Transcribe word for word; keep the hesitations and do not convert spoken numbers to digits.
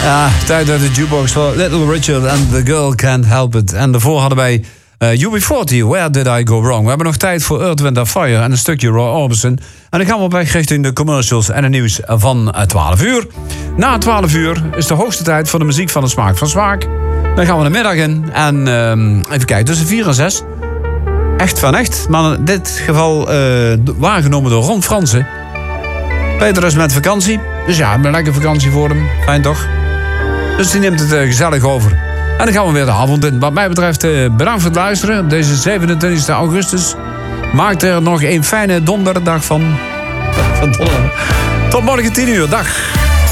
Ja, tijd uit de jukebox voor Little Richard and The Girl Can't Help It. En daarvoor hadden wij uh, U B forty, Where Did I Go Wrong? We hebben nog tijd voor Earth, Wind and Fire en een stukje Roy Orbison. En dan gaan we op weg richting de commercials en het nieuws van twaalf uur. Na twaalf uur is de hoogste tijd voor de muziek van de Smaak van Smaak. Dan gaan we de middag in en um, even kijken, tussen vier en zes. Echt van echt, maar in dit geval uh, waargenomen door Ron Fransen. Peter is met vakantie, dus ja, een lekker vakantie voor hem. Fijn toch? Dus die neemt het uh, gezellig over. En dan gaan we weer de avond in. Wat mij betreft, uh, bedankt voor het luisteren. Op deze zevenentwintigste augustus. Maak er nog een fijne donderdag van. van donderdag. Tot morgen tien uur. Dag.